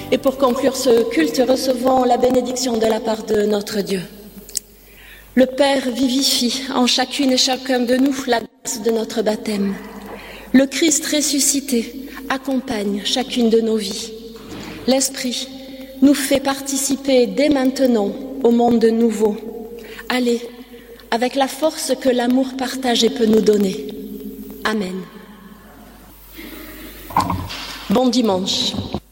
Et pour conclure ce culte, recevons la bénédiction de la part de notre Dieu. Le Père vivifie en chacune et chacun de nous la grâce de notre baptême. Le Christ ressuscité accompagne chacune de nos vies. L'Esprit nous fait participer dès maintenant au monde nouveau. Allez, avec la force que l'amour partagé peut nous donner. Amen. Bon dimanche.